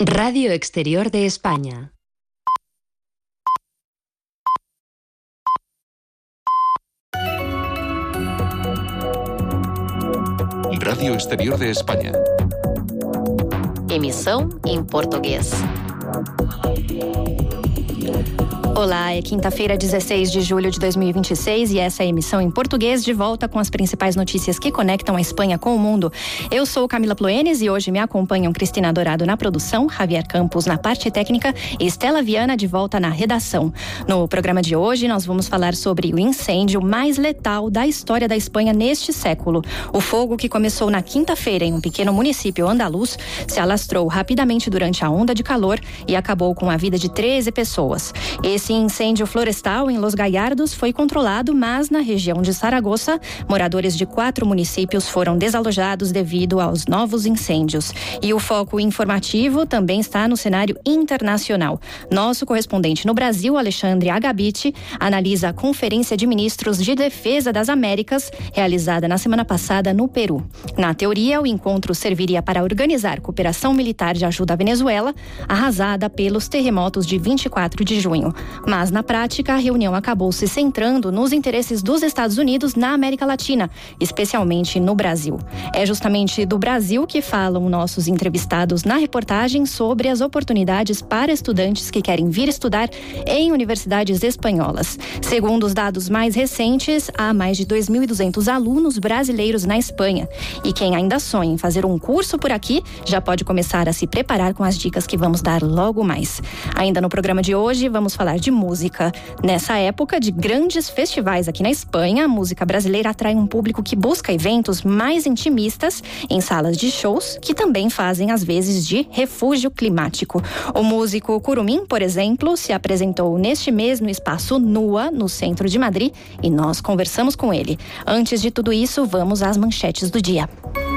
Radio Exterior de España. Radio Exterior de España. Emissão em português. Olá, é quinta-feira, 16 de julho de 2026 e essa é a emissão em português, de volta com as principais notícias que conectam a Espanha com o mundo. Eu sou Camila Ploenes e hoje me acompanham Cristina Dourado na produção, Javier Campos na parte técnica e Estela Viana de volta na redação. No programa de hoje nós vamos falar sobre o incêndio mais letal da história da Espanha neste século. O fogo, que começou na quinta-feira em um pequeno município andaluz, se alastrou rapidamente durante a onda de calor e acabou com a vida de 13 pessoas. Esse incêndio florestal em Los Gallardos foi controlado, mas na região de Saragoça, moradores de 4 municípios foram desalojados devido aos novos incêndios. E o foco informativo também está no cenário internacional. Nosso correspondente no Brasil, Alexandre Agabiti, analisa a Conferência de Ministros de Defesa das Américas, realizada na semana passada no Peru. Na teoria, o encontro serviria para organizar cooperação militar de ajuda à Venezuela, arrasada pelos terremotos de 24 de junho. Mas, na prática, a reunião acabou se centrando nos interesses dos Estados Unidos na América Latina, especialmente no Brasil. É justamente do Brasil que falam nossos entrevistados na reportagem sobre as oportunidades para estudantes que querem vir estudar em universidades espanholas. Segundo os dados mais recentes, há mais de 2.200 alunos brasileiros na Espanha. E quem ainda sonha em fazer um curso por aqui, já pode começar a se preparar com as dicas que vamos dar logo mais. Ainda no programa de hoje, vamos falar de música. Nessa época de grandes festivais aqui na Espanha, a música brasileira atrai um público que busca eventos mais intimistas em salas de shows, que também fazem às vezes de refúgio climático. O músico Curumim, por exemplo, se apresentou neste mês no espaço Nua, no centro de Madrid, e nós conversamos com ele. Antes de tudo isso, vamos às manchetes do dia.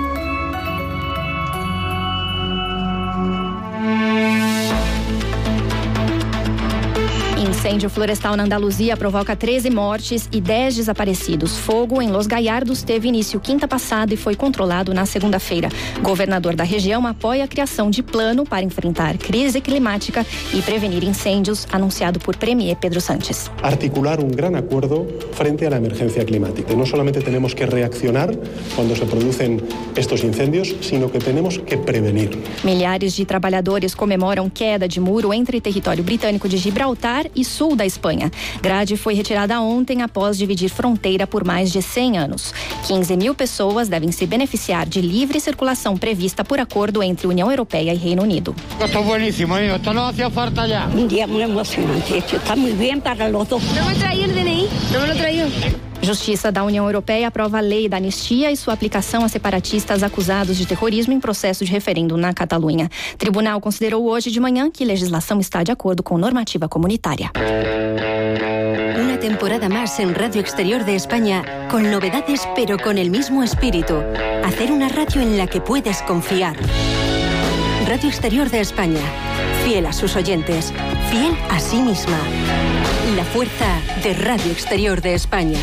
Incêndio florestal na Andaluzia provoca 13 mortes e 10 desaparecidos. Fogo em Los Gallardos teve início quinta passada e foi controlado na segunda-feira. Governador da região apoia a criação de plano para enfrentar crise climática e prevenir incêndios, anunciado por Premier Pedro Sánchez. Articular un gran acuerdo frente a la emergencia climática. No solamente tenemos que reaccionar cuando se producen estos incendios, sino que tenemos que prevenir. Milhares de trabalhadores comemoram queda de muro entre território britânico de Gibraltar e sul da Espanha. Grade foi retirada ontem após dividir fronteira por mais de 100 anos. 15.000 pessoas devem se beneficiar de livre circulação prevista por acordo entre União Europeia e Reino Unido. Está buenísimo, esto no hacía falta ya. Un día muy emocionante, esto está muy bien para los dos. No me traí el DNI, no me lo traí. Justiça da União Europeia aprova a lei da anistia e sua aplicação a separatistas acusados de terrorismo em processo de referendo na Catalunha. Tribunal considerou hoje de manhã que a legislação está de acordo com normativa comunitária. Una temporada más en Radio Exterior de España, con novedades pero con el mismo espíritu. Hacer una radio en la que puedes confiar. Radio Exterior de España, fiel a sus oyentes, fiel a sí misma. La fuerza de Radio Exterior de España.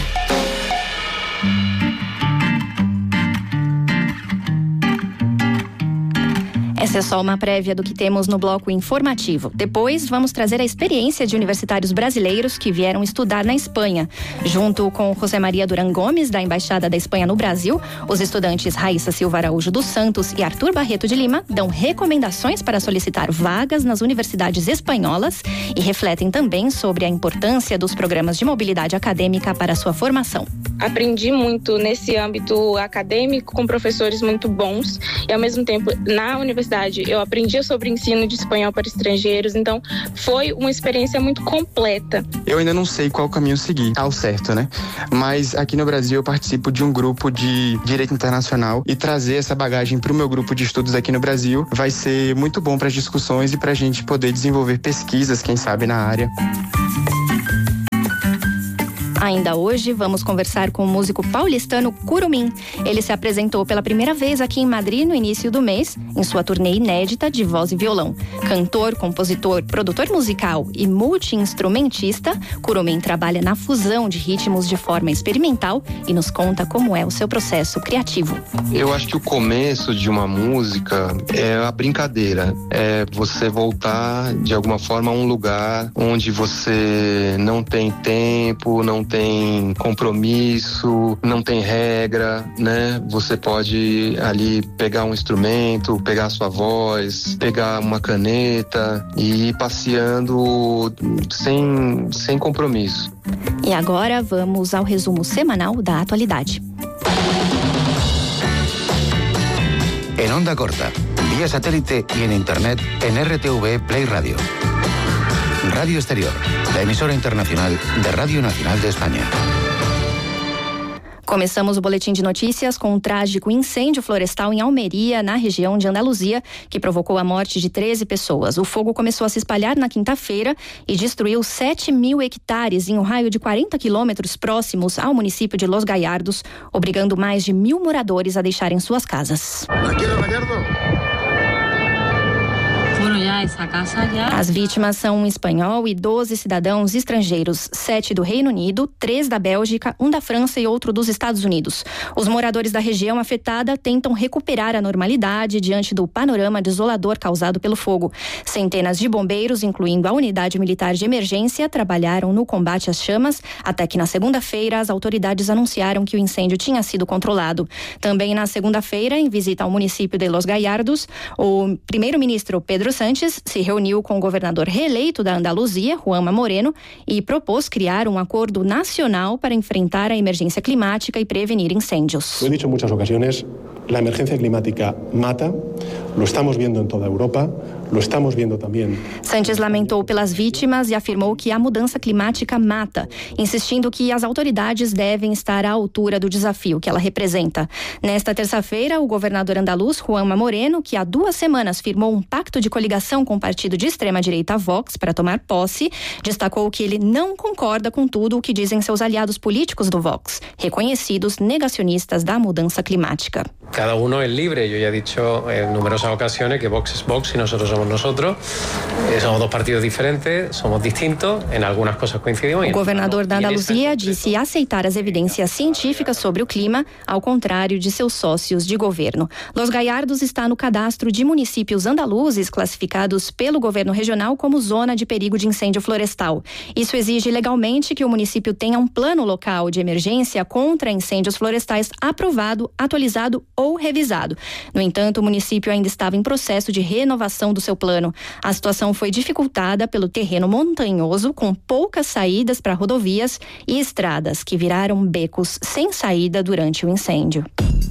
Essa é só uma prévia do que temos no bloco informativo. Depois, vamos trazer a experiência de universitários brasileiros que vieram estudar na Espanha. Junto com José Maria Duran Gomes, da Embaixada da Espanha no Brasil, os estudantes Raíssa Silva Araújo dos Santos e Arthur Barreto de Lima dão recomendações para solicitar vagas nas universidades espanholas e refletem também sobre a importância dos programas de mobilidade acadêmica para a sua formação. Aprendi muito nesse âmbito acadêmico com professores muito bons e, ao mesmo tempo, na universidade eu aprendi sobre ensino de espanhol para estrangeiros, então foi uma experiência muito completa. Eu ainda não sei qual caminho seguir ao certo, né? Mas aqui no Brasil eu participo de um grupo de Direito Internacional e trazer essa bagagem para o meu grupo de estudos aqui no Brasil vai ser muito bom para as discussões e para a gente poder desenvolver pesquisas, quem sabe, na área. Ainda hoje, vamos conversar com o músico paulistano Curumim. Ele se apresentou pela primeira vez aqui em Madrid no início do mês, em sua turnê inédita de voz e violão. Cantor, compositor, produtor musical e multi-instrumentista, Curumim trabalha na fusão de ritmos de forma experimental e nos conta como é o seu processo criativo. Eu acho que o começo de uma música é a brincadeira, é você voltar de alguma forma a um lugar onde você não tem tempo, não tem compromisso, não tem regra, né? Você pode ali pegar um instrumento, pegar a sua voz, pegar uma caneta e ir passeando sem compromisso. E agora vamos ao resumo semanal da atualidade. En onda corta, vía satélite y en internet en RTV Play Radio. Radio Exterior, la emisora internacional de Radio Nacional de España. Começamos o boletim de notícias com um trágico incêndio florestal em Almeria, na região de Andaluzia, que provocou a morte de 13 pessoas. O fogo começou a se espalhar na quinta-feira e destruiu 7.000 hectares em um raio de 40 quilômetros próximos ao município de Los Gallardos, obrigando mais de 1.000 moradores a deixarem suas casas. As vítimas são um espanhol e 12 cidadãos estrangeiros, 7 do Reino Unido, 3 da Bélgica, 1 da França e outro dos Estados Unidos. Os moradores da região afetada tentam recuperar a normalidade diante do panorama desolador causado pelo fogo. Centenas de bombeiros, incluindo a unidade militar de emergência, trabalharam no combate às chamas, até que na segunda-feira as autoridades anunciaram que o incêndio tinha sido controlado. Também na segunda-feira, em visita ao município de Los Gallardos, o primeiro-ministro Pedro Sánchez se reuniu com o governador reeleito da Andaluzia, Juanma Moreno, e propôs criar um acordo nacional para enfrentar a emergência climática e prevenir incêndios. Lo he dicho en muchas ocasiones, la emergencia climática mata, lo estamos viendo en toda Europa, lo estamos viendo también. Sánchez lamentou pelas vítimas e afirmou que a mudança climática mata, insistindo que as autoridades devem estar à altura do desafio que ela representa. Nesta terça-feira, o governador andaluz, Juanma Moreno, que há 2 semanas firmou um pacto de coligação com o partido de extrema-direita Vox para tomar posse, destacou que ele não concorda com tudo o que dizem seus aliados políticos do Vox, reconhecidos negacionistas da mudança climática. Cada uno es libre. Yo ya he dicho en numerosas ocasiones que Vox es Vox y nosotros somos nosotros. Somos 2 partidos diferentes, somos distintos, en algunas cosas coincidimos. O governador da Andaluzia disse aceitar as evidências científicas sobre o clima, ao contrário de seus sócios de governo. Los Gallardos está no cadastro de municípios andaluzes classificados pelo governo regional como zona de perigo de incêndio florestal. Isso exige legalmente que o município tenha um plano local de emergência contra incêndios florestais aprovado, atualizado ou revisado. No entanto, o município ainda estava em processo de renovação do seu plano. A situação foi dificultada pelo terreno montanhoso, com poucas saídas para rodovias e estradas que viraram becos sem saída durante o incêndio.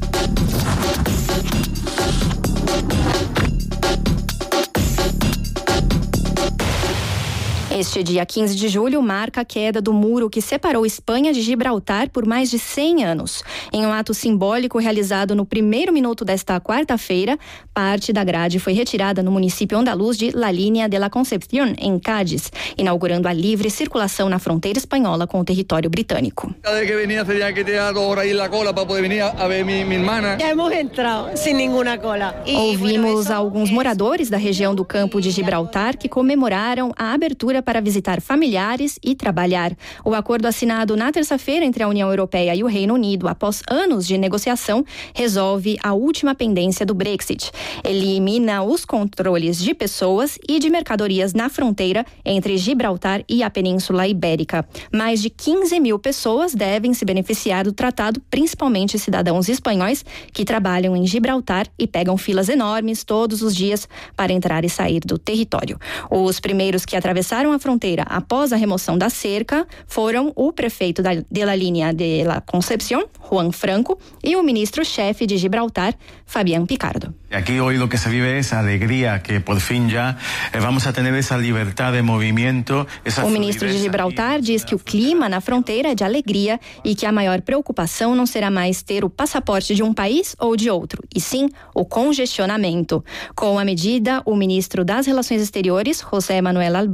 Este dia 15 de julho marca a queda do muro que separou Espanha de Gibraltar por mais de 100 anos. Em um ato simbólico realizado no primeiro minuto desta quarta-feira, parte da grade foi retirada no município andaluz de La Línea de la Concepción, em Cádiz, inaugurando a livre circulação na fronteira espanhola com o território britânico. Cada vez que venía tenía que tirar 2 horas ahí la cola para poder venir a ver mi hermana. Ya hemos entrado sin ninguna cola. Ouvimos alguns moradores da região do campo de Gibraltar que comemoraram a abertura para visitar familiares e trabalhar. O acordo assinado na terça-feira entre a União Europeia e o Reino Unido, após anos de negociação, resolve a última pendência do Brexit. Elimina os controles de pessoas e de mercadorias na fronteira entre Gibraltar e a Península Ibérica. Mais de 15.000 pessoas devem se beneficiar do tratado, principalmente cidadãos espanhóis que trabalham em Gibraltar e pegam filas enormes todos os dias para entrar e sair do território. Os primeiros que atravessaram a fronteira após a remoção da cerca foram o prefeito de La Línea de la Concepción, Juan Franco, e o ministro-chefe de Gibraltar, Fabián Picardo. Aquí hoy lo que se vive es alegría, que por fin ya vamos a tener esa libertad de movimiento. O ministro de Gibraltar diz que o clima na fronteira é de alegria e que a maior preocupação não será mais ter o passaporte de um país ou de outro, e sim o congestionamento. Com a medida, o ministro das Relações Exteriores, José Manuel Álvarez,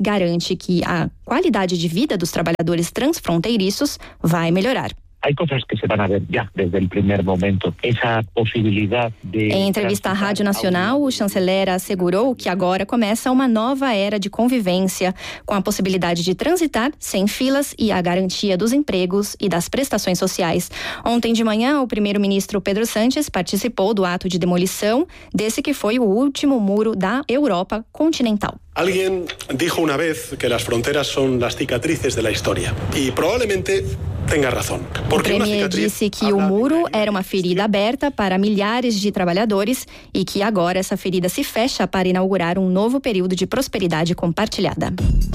garante que a qualidade de vida dos trabalhadores transfronteiriços vai melhorar. Hay cosas que se van a ver ya desde el primer momento. Esa posibilidad de... Em entrevista à Rádio Nacional, o chanceler assegurou que agora começa uma nova era de convivência, com a possibilidade de transitar sem filas e a garantia dos empregos e das prestações sociais. Ontem de manhã, o primeiro-ministro Pedro Sánchez participou do ato de demolição desse que foi o último muro da Europa continental. Alguien dijo una vez que las fronteras son las cicatrices de la historia y probablemente tenga razón. O premier disse que o muro era uma ferida aberta para milhares de trabalhadores e que agora essa ferida se fecha para inaugurar um novo período de prosperidade compartilhada.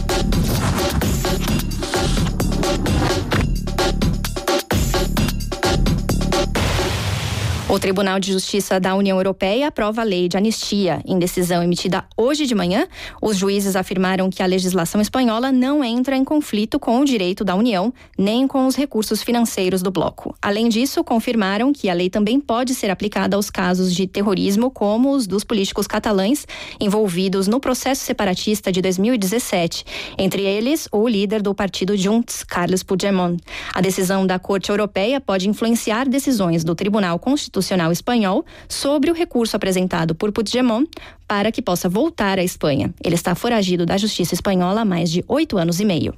O Tribunal de Justiça da União Europeia aprova a lei de anistia. Em decisão emitida hoje de manhã, os juízes afirmaram que a legislação espanhola não entra em conflito com o direito da União, nem com os recursos financeiros do bloco. Além disso, confirmaram que a lei também pode ser aplicada aos casos de terrorismo, como os dos políticos catalães envolvidos no processo separatista de 2017. Entre eles, o líder do partido Junts, Carles Puigdemont. A decisão da Corte Europeia pode influenciar decisões do Tribunal Constitucional Espanhol sobre o recurso apresentado por Puigdemont para que possa voltar à Espanha. Ele está foragido da Justiça Espanhola há mais de 8 anos e meio.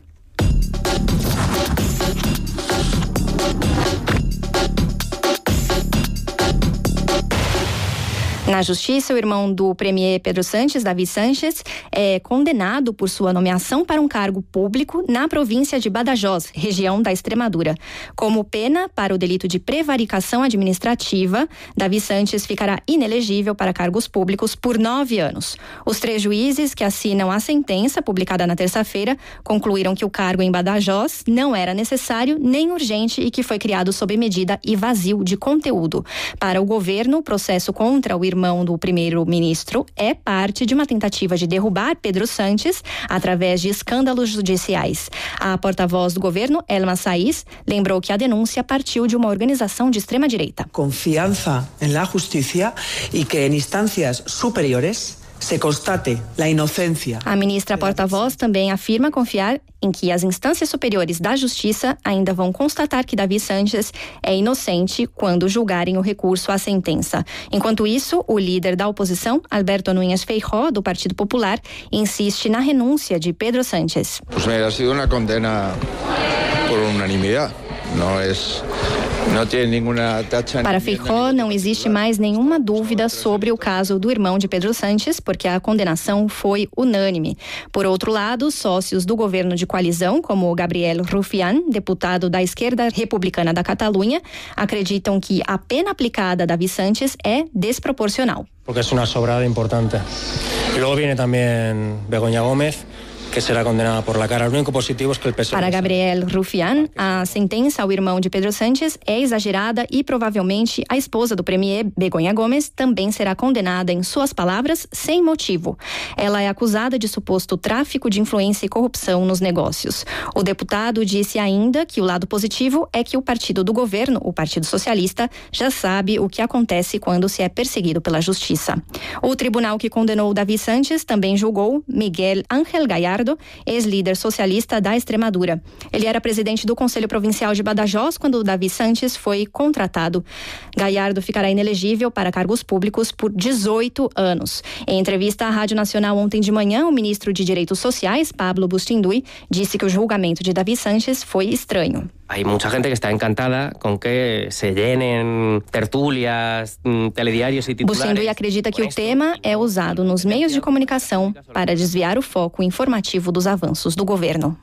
Na justiça, o irmão do premier Pedro Sánchez, David Sánchez, é condenado por sua nomeação para um cargo público na província de Badajoz, região da Extremadura. Como pena para o delito de prevaricação administrativa, David Sánchez ficará inelegível para cargos públicos por 9 anos. Os 3 juízes que assinam a sentença, publicada na terça-feira, concluíram que o cargo em Badajoz não era necessário nem urgente e que foi criado sob medida e vazio de conteúdo. Para o governo, o processo contra o irmão do primeiro-ministro é parte de uma tentativa de derrubar Pedro Sánchez através de escândalos judiciais. A porta-voz do governo, Elma Saiz, lembrou que a denúncia partiu de uma organização de extrema-direita. Confiança em la justiça e que em instâncias superiores se constate a inocência. A ministra porta-voz também afirma confiar em que as instâncias superiores da justiça ainda vão constatar que David Sánchez é inocente quando julgarem o recurso à sentença. Enquanto isso, o líder da oposição, Alberto Núñez Feijóo, do Partido Popular, insiste na renúncia de Pedro Sánchez. Pues mira, ha sido una condena por unanimidad. Não tem nenhuma taxa. Para Feijóo, não existe mais nenhuma dúvida sobre o caso do irmão de Pedro Sánchez, porque a condenação foi unânime. Por outro lado, sócios do governo de coalizão, como Gabriel Rufián, deputado da esquerda republicana da Catalunha, acreditam que a pena aplicada a David Sánchez é desproporcional. Porque é uma sobrada importante. E logo vem também Begoña Gómez, que será condenada por la cara. O único positivo é que o PSOE... Para Gabriel Rufián, a sentença ao irmão de Pedro Sánchez é exagerada e provavelmente a esposa do premier, Begoña Gómez, também será condenada, em suas palavras, sem motivo. Ela é acusada de suposto tráfico de influência e corrupção nos negócios. O deputado disse ainda que o lado positivo é que o partido do governo, o Partido Socialista, já sabe o que acontece quando se é perseguido pela justiça. O tribunal que condenou David Sánchez também julgou Miguel Ángel Gallardo, ex-líder socialista da Extremadura. Ele era presidente do Conselho Provincial de Badajoz quando David Sánchez foi contratado. Gallardo ficará inelegível para cargos públicos por 18 anos. Em entrevista à Rádio Nacional ontem de manhã, o ministro de Direitos Sociais, Pablo Bustinduy, disse que o julgamento de David Sánchez foi estranho. Hay mucha gente que está encantada con que se llenen tertulias, telediarios y titulares. Bustinduy acredita que o tema é usado nos meios de comunicação para desviar o foco informativo dos avanços do governo.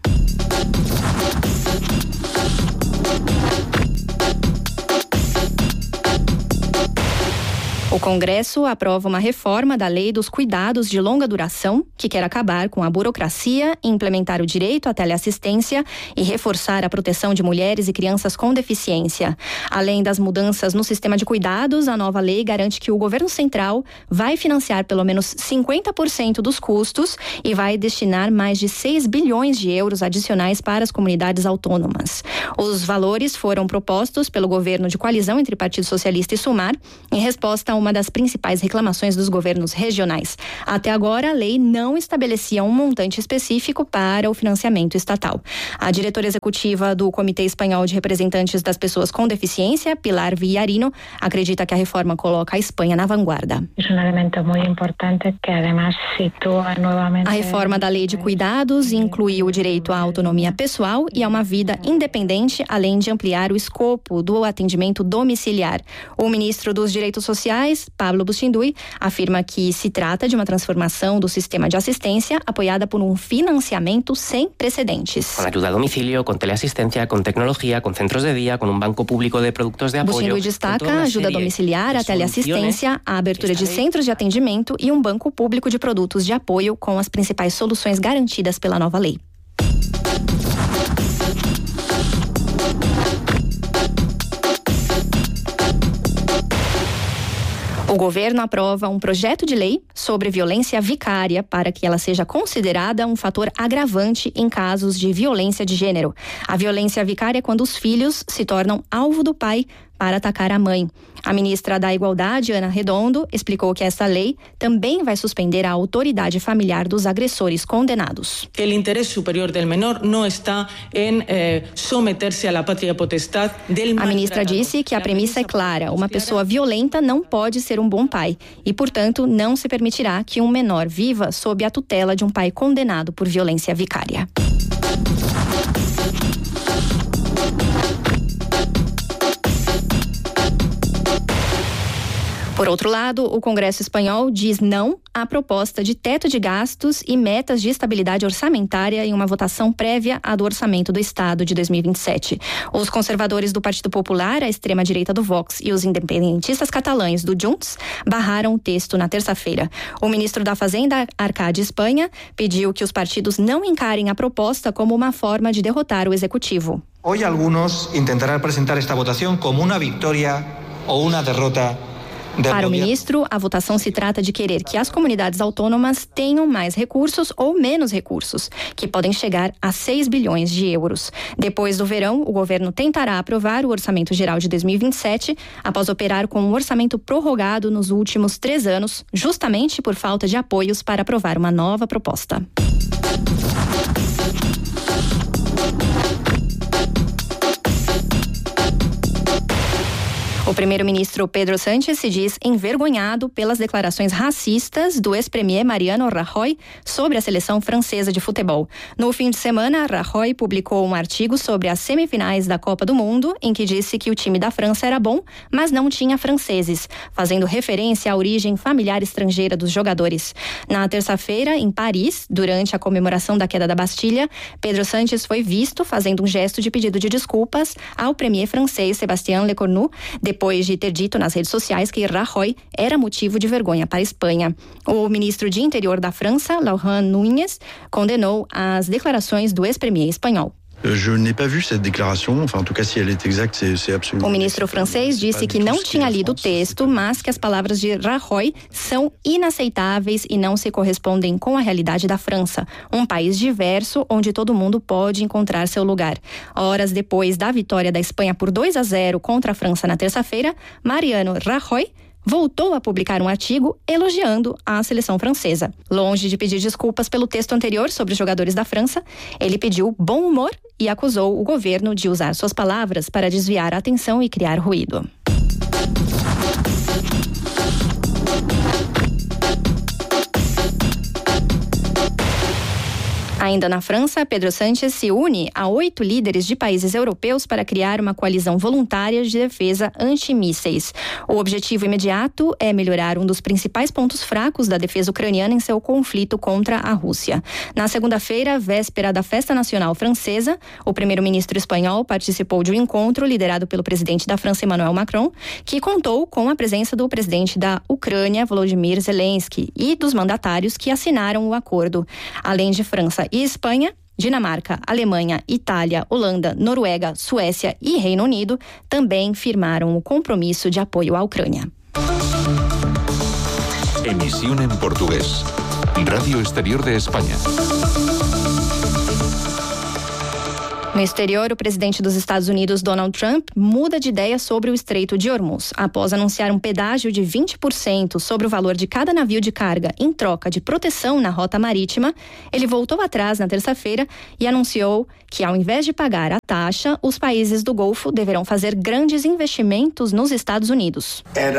O Congresso aprova uma reforma da Lei dos Cuidados de Longa Duração, que quer acabar com a burocracia, implementar o direito à teleassistência e reforçar a proteção de mulheres e crianças com deficiência. Além das mudanças no sistema de cuidados, a nova lei garante que o governo central vai financiar pelo menos 50% dos custos e vai destinar mais de 6 bilhões de euros adicionais para as comunidades autônomas. Os valores foram propostos pelo governo de coalizão entre Partido Socialista e Sumar, em resposta a uma uma das principais reclamações dos governos regionais. Até agora, a lei não estabelecia um montante específico para o financiamento estatal. A diretora executiva do Comitê Espanhol de Representantes das Pessoas com Deficiência, Pilar Villarino, acredita que a reforma coloca a Espanha na vanguarda. É um elemento muito importante que, además, situa novamente... A reforma da Lei de Cuidados inclui o direito à autonomia pessoal e a uma vida independente, além de ampliar o escopo do atendimento domiciliar. O ministro dos Direitos Sociais, Pablo Bustinduy, afirma que se trata de uma transformação do sistema de assistência apoiada por um financiamento sem precedentes. Com ajuda a domicílio, com teleassistência, com tecnologia, com centros de dia, com um banco público de produtos de apoio. Bustinduy destaca a ajuda domiciliar, a teleassistência, a abertura de centros de atendimento e um banco público de produtos de apoio com as principais soluções garantidas pela nova lei. O governo aprova um projeto de lei sobre violência vicária para que ela seja considerada um fator agravante em casos de violência de gênero. A violência vicária é quando os filhos se tornam alvo do pai para atacar a mãe. A ministra da Igualdade, Ana Redondo, explicou que essa lei também vai suspender a autoridade familiar dos agressores condenados. O interesse superior do menor não está em someter-se à pátria potestad del... A ministra disse que a premissa é clara: uma pessoa violenta não pode ser um bom pai e, portanto, não se permitirá que um menor viva sob a tutela de um pai condenado por violência vicária. Por outro lado, o Congresso espanhol diz não à proposta de teto de gastos e metas de estabilidade orçamentária em uma votação prévia à do orçamento do Estado de 2027. Os conservadores do Partido Popular, a extrema-direita do Vox e os independentistas catalães do Junts barraram o texto na terça-feira. O ministro da Fazenda, Arcadi Espanha, pediu que os partidos não encarem a proposta como uma forma de derrotar o executivo. Hoy algunos intentarán presentar esta votación como una victoria o una derrota. Para o ministro, a votação se trata de querer que as comunidades autônomas tenham mais recursos ou menos recursos, que podem chegar a 6 bilhões de euros. Depois do verão, o governo tentará aprovar o Orçamento Geral de 2027, após operar com um orçamento prorrogado nos últimos 3 anos, justamente por falta de apoios para aprovar uma nova proposta. O primeiro-ministro Pedro Sánchez se diz envergonhado pelas declarações racistas do ex-premier Mariano Rajoy sobre a seleção francesa de futebol. No fim de semana, Rajoy publicou um artigo sobre as semifinais da Copa do Mundo, em que disse que o time da França era bom, mas não tinha franceses, fazendo referência à origem familiar estrangeira dos jogadores. Na terça-feira, em Paris, durante a comemoração da queda da Bastilha, Pedro Sánchez foi visto fazendo um gesto de pedido de desculpas ao premier francês Sébastien Lecornu, depois de ter dito nas redes sociais que Rajoy era motivo de vergonha para a Espanha. O ministro de Interior da França, Laurent Nunez, condenou as declarações do ex-premier espanhol. O ministro francês disse que não tinha lido o texto, mas que as palavras de Rajoy são inaceitáveis e não se correspondem com a realidade da França, um país diverso onde todo mundo pode encontrar seu lugar. Horas depois da vitória da Espanha por 2-0 contra a França na terça-feira, Mariano Rajoy voltou a publicar um artigo elogiando a seleção francesa. Longe de pedir desculpas pelo texto anterior sobre os jogadores da França, ele pediu bom humor e acusou o governo de usar suas palavras para desviar a atenção e criar ruído. Ainda na França, Pedro Sánchez se une a 8 líderes de países europeus para criar uma coalizão voluntária de defesa antimísseis. O objetivo imediato é melhorar um dos principais pontos fracos da defesa ucraniana em seu conflito contra a Rússia. Na segunda-feira, véspera da Festa Nacional Francesa, o primeiro-ministro espanhol participou de um encontro liderado pelo presidente da França, Emmanuel Macron, que contou com a presença do presidente da Ucrânia, Volodymyr Zelensky, e dos mandatários que assinaram o acordo. Além de França e Espanha, Dinamarca, Alemanha, Itália, Holanda, Noruega, Suécia e Reino Unido também firmaram o compromisso de apoio à Ucrânia. Emisión en portugués. Radio Exterior de España. No exterior, o presidente dos Estados Unidos, Donald Trump, muda de ideia sobre o Estreito de Hormuz. Após anunciar um pedágio de 20% sobre o valor de cada navio de carga em troca de proteção na rota marítima, ele voltou atrás na terça-feira e anunciou que, ao invés de pagar a taxa, os países do Golfo deverão fazer grandes investimentos nos Estados Unidos.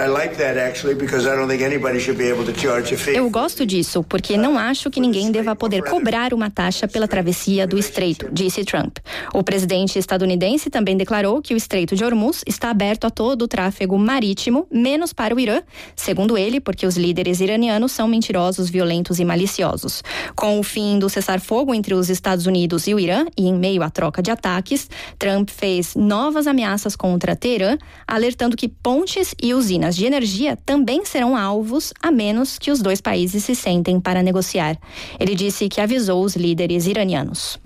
Eu gosto disso, porque não acho que ninguém deva poder cobrar uma taxa pela travessia do Estreito, disse Trump. O presidente estadunidense também declarou que o Estreito de Hormuz está aberto a todo o tráfego marítimo, menos para o Irã, segundo ele, porque os líderes iranianos são mentirosos, violentos e maliciosos. Com o fim do cessar-fogo entre os Estados Unidos e o Irã, e em meio à troca de ataques, Trump fez novas ameaças contra Teherã, alertando que pontes e usinas de energia também serão alvos, a menos que os dois países se sentem para negociar. Ele disse que avisou os líderes iranianos.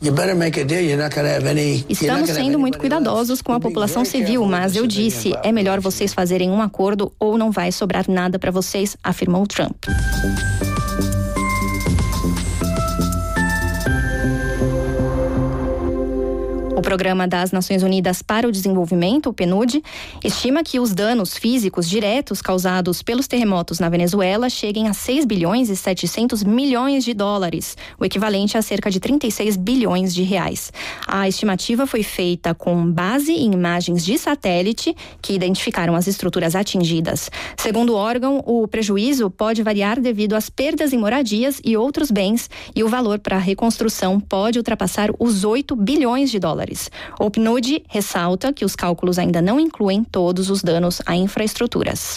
Estamos sendo muito cuidadosos com a população civil, mas eu disse, é melhor vocês fazerem um acordo ou não vai sobrar nada para vocês, afirmou Trump. O Programa das Nações Unidas para o Desenvolvimento, o PNUD, estima que os danos físicos diretos causados pelos terremotos na Venezuela cheguem a 6 bilhões e 700 milhões de dólares, o equivalente a cerca de 36 bilhões de reais. A estimativa foi feita com base em imagens de satélite que identificaram as estruturas atingidas. Segundo o órgão, o prejuízo pode variar devido às perdas em moradias e outros bens, e o valor para a reconstrução pode ultrapassar os 8 bilhões de dólares. O PNUD ressalta que os cálculos ainda não incluem todos os danos a infraestruturas.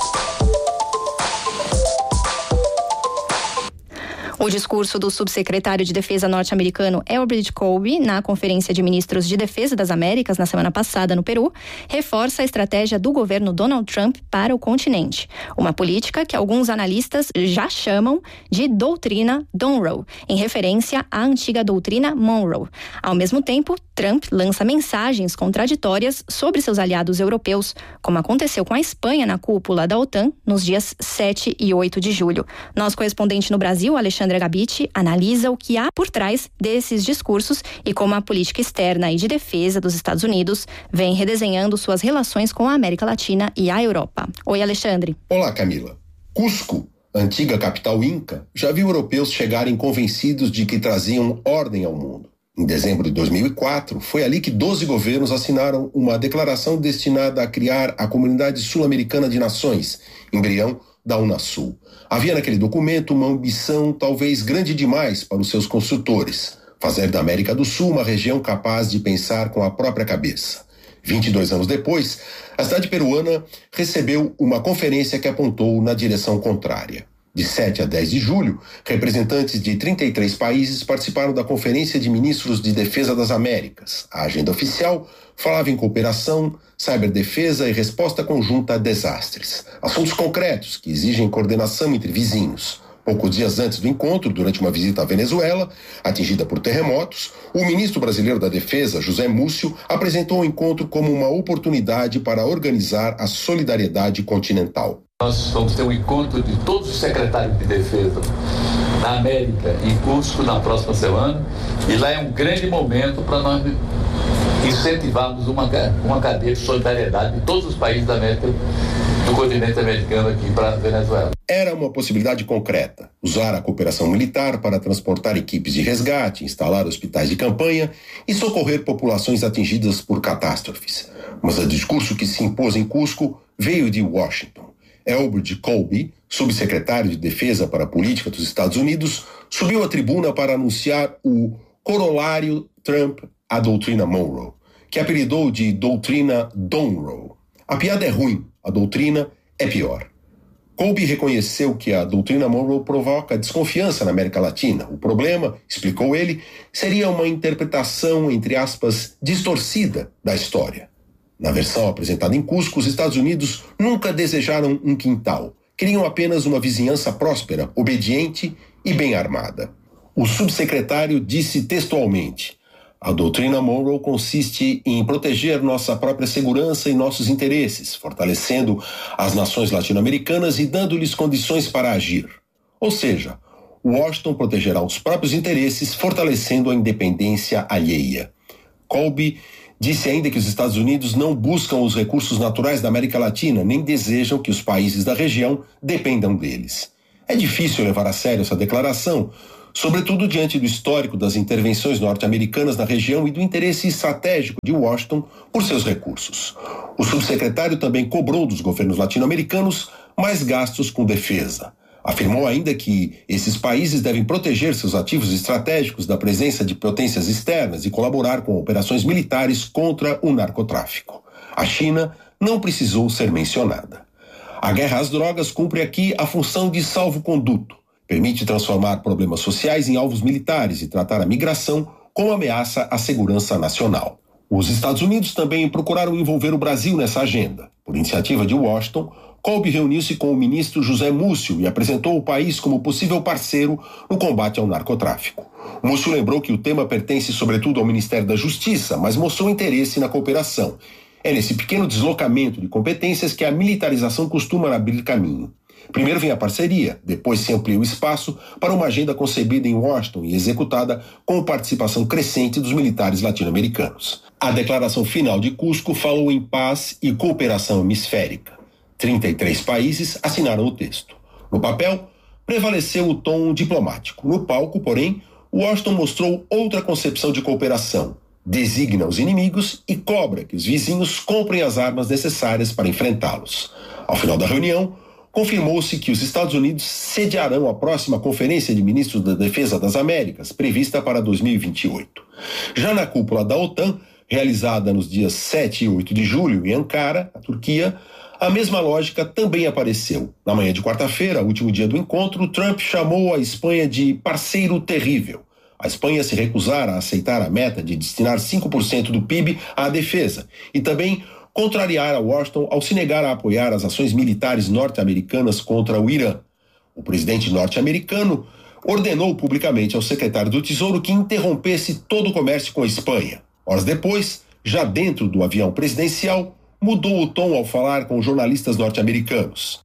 O discurso do subsecretário de Defesa norte-americano Elbert Colby na Conferência de Ministros de Defesa das Américas na semana passada no Peru reforça a estratégia do governo Donald Trump para o continente. Uma política que alguns analistas já chamam de doutrina Monroe, em referência à antiga doutrina Monroe. Ao mesmo tempo, Trump lança mensagens contraditórias sobre seus aliados europeus, como aconteceu com a Espanha na cúpula da OTAN nos dias 7 e 8 de julho. Nosso correspondente no Brasil, Alexandre Gabiti, analisa o que há por trás desses discursos e como a política externa e de defesa dos Estados Unidos vem redesenhando suas relações com a América Latina e a Europa. Oi, Alexandre. Olá, Camila. Cusco, antiga capital inca, já viu europeus chegarem convencidos de que traziam ordem ao mundo. Em dezembro de 2004, foi ali que 12 governos assinaram uma declaração destinada a criar a Comunidade Sul-Americana de Nações, embrião da Unasul. Havia naquele documento uma ambição talvez grande demais para os seus construtores, fazer da América do Sul uma região capaz de pensar com a própria cabeça. 22 anos depois, a cidade peruana recebeu uma conferência que apontou na direção contrária. De 7 a 10 de julho, representantes de 33 países participaram da Conferência de Ministros de Defesa das Américas. A agenda oficial falava em cooperação, ciberdefesa e resposta conjunta a desastres. Assuntos concretos que exigem coordenação entre vizinhos. Poucos dias antes do encontro, durante uma visita à Venezuela, atingida por terremotos, o ministro brasileiro da Defesa, José Múcio, apresentou o encontro como uma oportunidade para organizar a solidariedade continental. Nós vamos ter um encontro de todos os secretários de defesa na América, em Cusco, na próxima semana, e lá é um grande momento para nós incentivarmos uma cadeia de solidariedade de todos os países da América, do continente americano aqui para a Venezuela. Era uma possibilidade concreta, usar a cooperação militar para transportar equipes de resgate, instalar hospitais de campanha e socorrer populações atingidas por catástrofes. Mas o discurso que se impôs em Cusco veio de Washington. Elbert Colby, subsecretário de Defesa para a Política dos Estados Unidos, subiu à tribuna para anunciar o corolário Trump à doutrina Monroe, que apelidou de doutrina Monroe. A piada é ruim, a doutrina é pior. Colby reconheceu que a doutrina Monroe provoca desconfiança na América Latina. O problema, explicou ele, seria uma interpretação, entre aspas, distorcida da história. Na versão apresentada em Cusco, os Estados Unidos nunca desejaram um quintal. Queriam apenas uma vizinhança próspera, obediente e bem armada. O subsecretário disse textualmente: a doutrina Monroe consiste em proteger nossa própria segurança e nossos interesses, fortalecendo as nações latino-americanas e dando-lhes condições para agir. Ou seja, Washington protegerá os próprios interesses, fortalecendo a independência alheia. Kolbe disse ainda que os Estados Unidos não buscam os recursos naturais da América Latina, nem desejam que os países da região dependam deles. É difícil levar a sério essa declaração, sobretudo diante do histórico das intervenções norte-americanas na região e do interesse estratégico de Washington por seus recursos. O subsecretário também cobrou dos governos latino-americanos mais gastos com defesa. Afirmou ainda que esses países devem proteger seus ativos estratégicos da presença de potências externas e colaborar com operações militares contra o narcotráfico. A China não precisou ser mencionada. A guerra às drogas cumpre aqui a função de salvo-conduto. Permite transformar problemas sociais em alvos militares e tratar a migração como ameaça à segurança nacional. Os Estados Unidos também procuraram envolver o Brasil nessa agenda. Por iniciativa de Washington, Kolbe reuniu-se com o ministro José Múcio e apresentou o país como possível parceiro no combate ao narcotráfico. Múcio lembrou que o tema pertence sobretudo ao Ministério da Justiça, mas mostrou interesse na cooperação. É nesse pequeno deslocamento de competências que a militarização costuma abrir caminho. Primeiro vem a parceria, depois se amplia o espaço para uma agenda concebida em Washington e executada com participação crescente dos militares latino-americanos. A declaração final de Cusco falou em paz e cooperação hemisférica. 33 países assinaram o texto. No papel, prevaleceu o tom diplomático. No palco, porém, Washington mostrou outra concepção de cooperação. Designa os inimigos e cobra que os vizinhos comprem as armas necessárias para enfrentá-los. Ao final da reunião, confirmou-se que os Estados Unidos sediarão a próxima Conferência de Ministros da Defesa das Américas, prevista para 2028. Já na cúpula da OTAN, realizada nos dias 7 e 8 de julho em Ankara, a Turquia, a mesma lógica também apareceu. Na manhã de quarta-feira, último dia do encontro, Trump chamou a Espanha de parceiro terrível. A Espanha se recusara a aceitar a meta de destinar 5% do PIB à defesa e também contrariar a Washington ao se negar a apoiar as ações militares norte-americanas contra o Irã. O presidente norte-americano ordenou publicamente ao secretário do Tesouro que interrompesse todo o comércio com a Espanha. Horas depois, já dentro do avião presidencial, mudou o tom ao falar com jornalistas norte-americanos.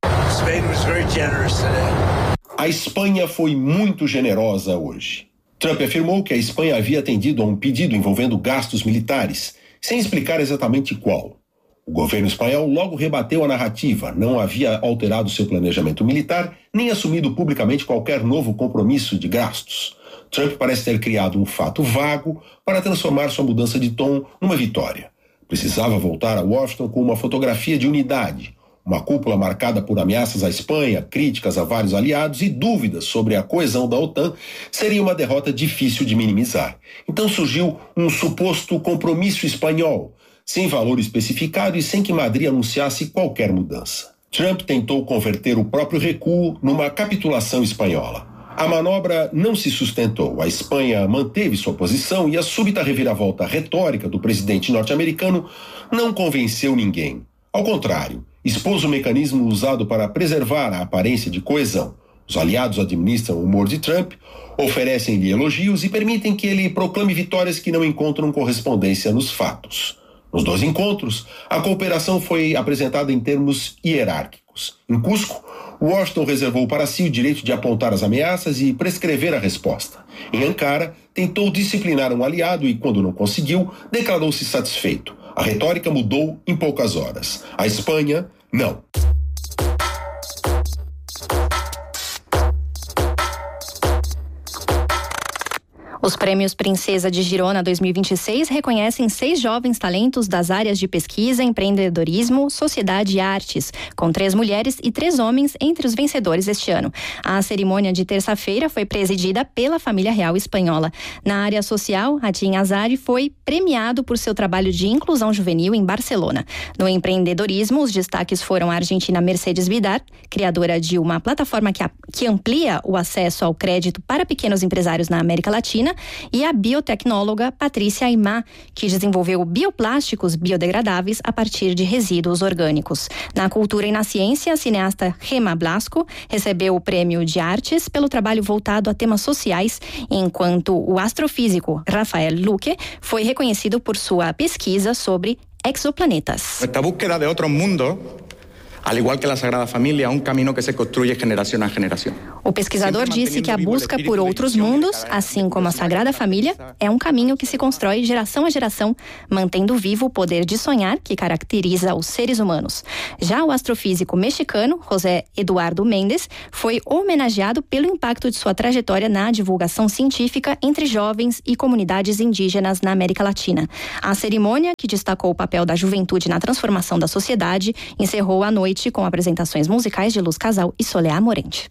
A Espanha foi muito generosa hoje. Trump afirmou que a Espanha havia atendido a um pedido envolvendo gastos militares, sem explicar exatamente qual. O governo espanhol logo rebateu a narrativa, não havia alterado seu planejamento militar, nem assumido publicamente qualquer novo compromisso de gastos. Trump parece ter criado um fato vago para transformar sua mudança de tom numa vitória. Precisava voltar a Washington com uma fotografia de unidade, uma cúpula marcada por ameaças à Espanha, críticas a vários aliados e dúvidas sobre a coesão da OTAN seria uma derrota difícil de minimizar. Então surgiu um suposto compromisso espanhol, sem valor especificado e sem que Madrid anunciasse qualquer mudança. Trump tentou converter o próprio recuo numa capitulação espanhola. A manobra não se sustentou. A Espanha manteve sua posição e a súbita reviravolta retórica do presidente norte-americano não convenceu ninguém. Ao contrário, expôs o mecanismo usado para preservar a aparência de coesão. Os aliados administram o humor de Trump, oferecem-lhe elogios e permitem que ele proclame vitórias que não encontram correspondência nos fatos. Nos dois encontros, a cooperação foi apresentada em termos hierárquicos. Em Cusco, Washington reservou para si o direito de apontar as ameaças e prescrever a resposta. Em Ankara, tentou disciplinar um aliado e, quando não conseguiu, declarou-se satisfeito. A retórica mudou em poucas horas. A Espanha, não. Os prêmios Princesa de Girona 2026 reconhecem 6 jovens talentos das áreas de pesquisa, empreendedorismo, sociedade e artes, com 3 mulheres e 3 homens entre os vencedores este ano. A cerimônia de terça-feira foi presidida pela família real espanhola. Na área social, Hatim Azari foi premiado por seu trabalho de inclusão juvenil em Barcelona. No empreendedorismo, os destaques foram a argentina Mercedes Vidal, criadora de uma plataforma que amplia o acesso ao crédito para pequenos empresários na América Latina, e a biotecnóloga Patrícia Aimá, que desenvolveu bioplásticos biodegradáveis a partir de resíduos orgânicos. Na cultura e na ciência, a cineasta Gemma Blasco recebeu o prêmio de artes pelo trabalho voltado a temas sociais, enquanto o astrofísico Rafael Luque foi reconhecido por sua pesquisa sobre exoplanetas. Esta búsqueda de otros mundos Al igual que la Sagrada Familia, un camino que se construye generación a generación. O pesquisador disse que a busca por outros mundos, assim como a Sagrada Família, é um caminho que se constrói geração a geração, mantendo vivo o poder de sonhar que caracteriza os seres humanos. Já o astrofísico mexicano, José Eduardo Méndez, foi homenageado pelo impacto de sua trajetória na divulgação científica entre jovens e comunidades indígenas na América Latina. A cerimônia, que destacou o papel da juventude na transformação da sociedade, encerrou a noite com apresentações musicais de Luz Casal e Soleá Morente.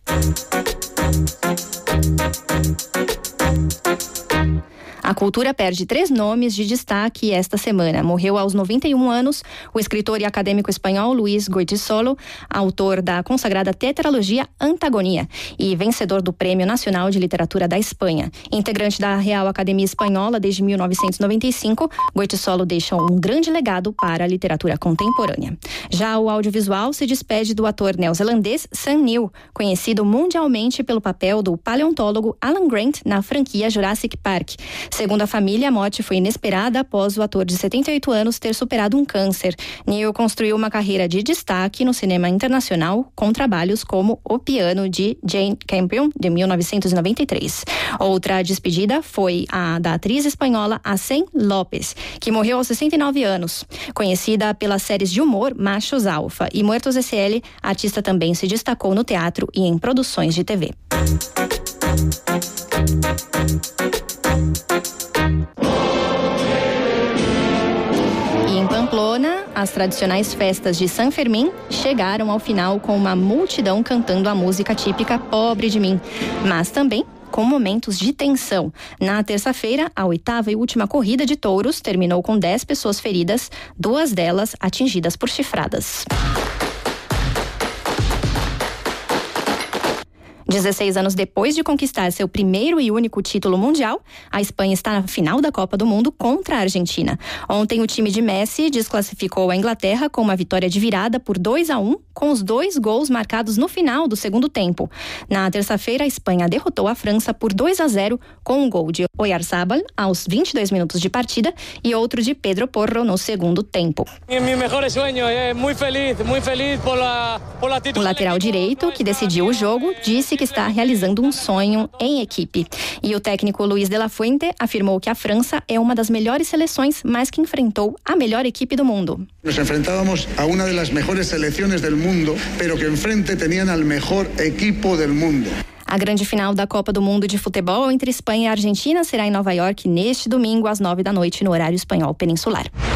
A cultura perde 3 nomes de destaque esta semana. Morreu aos 91 anos o escritor e acadêmico espanhol Luis Goytisolo, autor da consagrada tetralogia Antagonia e vencedor do Prêmio Nacional de Literatura da Espanha. Integrante da Real Academia Espanhola desde 1995, Goytisolo deixa um grande legado para a literatura contemporânea. Já o audiovisual se despede do ator neozelandês Sam Neill, conhecido mundialmente pelo papel do paleontólogo Alan Grant na franquia Jurassic Park. Segundo a família, a morte foi inesperada após o ator de 78 anos ter superado um câncer. Neill construiu uma carreira de destaque no cinema internacional com trabalhos como O Piano de Jane Campion, de 1993. Outra despedida foi a da atriz espanhola Asen López, que morreu aos 69 anos. Conhecida pelas séries de humor Machos Alfa e Muertos S.L., a artista também se destacou no teatro e em produções de TV. E em Pamplona, as tradicionais festas de San Fermín chegaram ao final com uma multidão cantando a música típica Pobre de Mim, mas também com momentos de tensão. Na terça-feira, a 8ª e última corrida de touros terminou com 10 pessoas feridas, 2 delas atingidas por chifradas. 16 anos depois de conquistar seu primeiro e único título mundial, a Espanha está na final da Copa do Mundo contra a Argentina. Ontem, o time de Messi desclassificou a Inglaterra com uma vitória de virada por 2-1, com os 2 gols marcados no final do segundo tempo. Na terça-feira, a Espanha derrotou a França por 2-0, com um gol de Oyarzabal aos 22 minutos de partida e outro de Pedro Porro no segundo tempo. O lateral direito, que decidiu o jogo, disse que está realizando um sonho em equipe. E o técnico Luis de la Fuente afirmou que a França é uma das melhores seleções, mas que enfrentou a melhor equipe do mundo. Nos enfrentábamos a uma das melhores seleções do mundo, pero que enfrente tenían al mejor equipo del mundo. A grande final da Copa do Mundo de futebol entre Espanha e Argentina será em Nova York neste domingo às 9 da noite no horário espanhol peninsular.